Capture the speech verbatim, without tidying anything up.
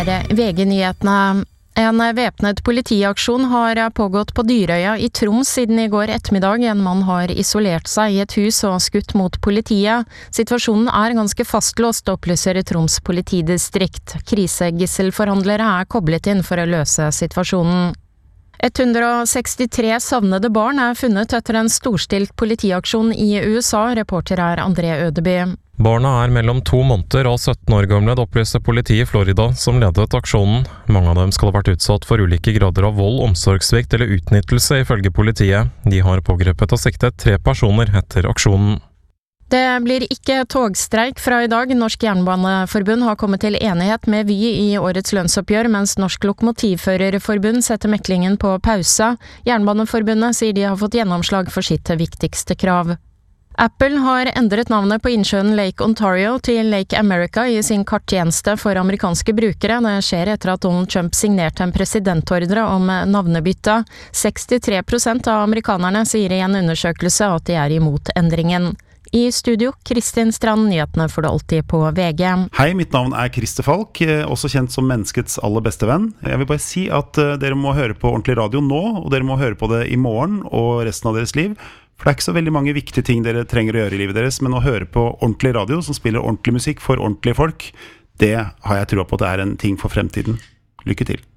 V G-nyhetene. En væpnet politiaksjon har pågått på Dyrøya i Troms siden i går ettermiddag. En mann har isolert seg i et hus og skutt mot politiet. Situasjonen er ganske fastlåst, opplyser Troms politidistrikt. Krisegisselforhandlere er koblet inn for å løse situasjonen. ett hundre sekstitre savnede barn er funnet etter en storstilt politiaksjon i U S A, reporter er André Ødeby. Barna er mellom to måneder og sytten år gamle, det opplyser politiet i Florida, som ledet aksjonen. Mange av dem skal ha vært utsatt for ulike grader av vold, omsorgssvikt eller utnyttelse, ifølge politiet. De har pågrepet og siktet tre personer etter aksjonen. Det blir ikke togstreik fra i dag. Norsk Jernbaneforbund har kommet til enighet med Vy i årets lønnsoppgjør, mens Norsk Lokomotivførerforbund setter meklingen på pause. Jernbaneforbundet sier de har fått gjennomslag for sitt viktigste krav. Apple har endret navnet på innsjøen Lake Ontario til Lake America i sin karttjeneste for amerikanske brukere. Det skjer etter at Donald Trump signerte en presidentordre om navnebytte. sekstitre prosent av amerikanerne sier i en undersøkelse at de er imot endringen. I studio, Kristin Strand, nyhetene får du alltid på V G. Hei, mitt navn er Christer Falk, også kjent som menneskets aller beste venn. Jeg vil bare si at dere må høre på ordentlig radio nå, og dere må høre på det i morgen og resten av deres liv. For det er ikke så veldig mange viktige ting dere trenger å gjøre i livet deres, men å høre på ordentlig radio som spiller ordentlig musikk for ordentlige folk, det har jeg troa på at det er en ting for fremtiden. Lykke til.